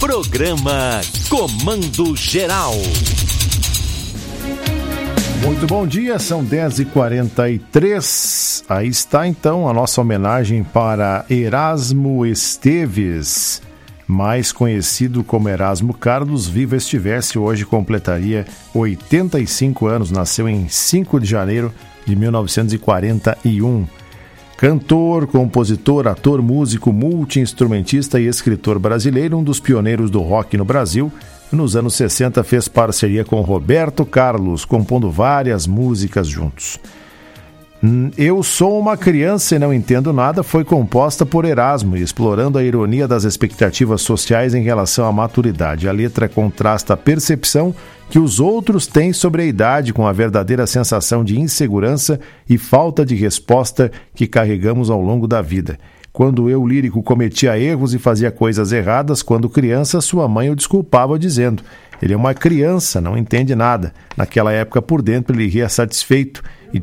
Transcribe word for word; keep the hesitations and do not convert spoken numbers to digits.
Programa Comando Geral. Muito bom dia, são dez e quarenta e três. Aí está então a nossa homenagem para Erasmo Esteves, mais conhecido como Erasmo Carlos. Viva estivesse, hoje completaria oitenta e cinco anos, nasceu em cinco de janeiro de mil novecentos e quarenta e um. Cantor, compositor, ator, músico, multi-instrumentista e escritor brasileiro, um dos pioneiros do rock no Brasil. Nos anos sessenta fez parceria com Roberto Carlos, compondo várias músicas juntos. Eu Sou Uma Criança e Não Entendo Nada foi composta por Erasmo, explorando a ironia das expectativas sociais em relação à maturidade. A letra contrasta a percepção que os outros têm sobre a idade com a verdadeira sensação de insegurança e falta de resposta que carregamos ao longo da vida. Quando eu, lírico, cometia erros e fazia coisas erradas, quando criança, sua mãe o desculpava dizendo: ele é uma criança, não entende nada. Naquela época, por dentro, ele ria satisfeito